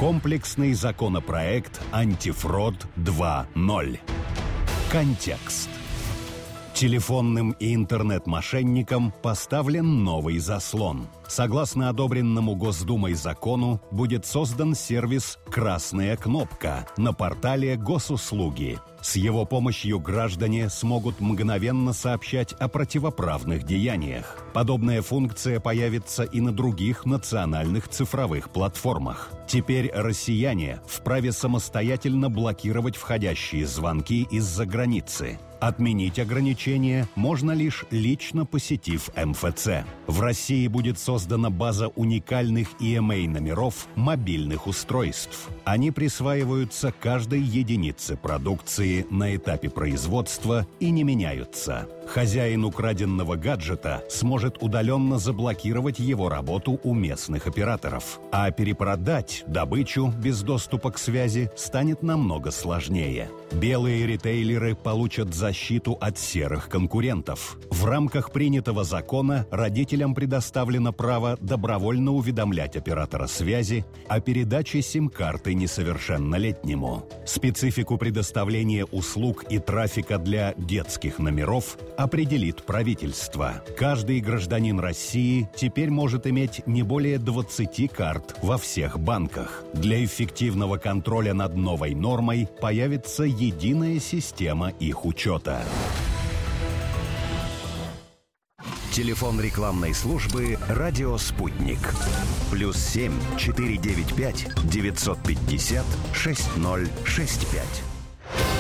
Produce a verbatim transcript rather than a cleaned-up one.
Комплексный законопроект «Антифрод два ноль». Контекст. Телефонным и интернет-мошенникам поставлен новый заслон. Согласно одобренному Госдумой закону, будет создан сервис «Красная кнопка» на портале Госуслуги. С его помощью граждане смогут мгновенно сообщать о противоправных деяниях. Подобная функция появится и на других национальных цифровых платформах. Теперь россияне вправе самостоятельно блокировать входящие звонки из-за границы. Отменить ограничения можно лишь лично посетив эм эф цэ. В России будет создана база уникальных и эм эй-номеров мобильных устройств. Они присваиваются каждой единице продукции на этапе производства и не меняются. Хозяин украденного гаджета сможет удаленно заблокировать его работу у местных операторов. А перепродать добычу без доступа к связи станет намного сложнее. Белые ритейлеры получат защиту от серых конкурентов. В рамках принятого закона родителям предоставлено право добровольно уведомлять оператора связи о передаче сим-карты несовершеннолетнему. Специфику предоставления услуг и трафика для детских номеров определит правительство. Каждый гражданин России теперь может иметь не более двадцати карт во всех банках. Для эффективного контроля над новой нормой появится единая система их учета. Телефон рекламной службы «Радио Спутник». Плюс семь четыре девять пять девятьсот пятьдесят шесть ноль шесть пять.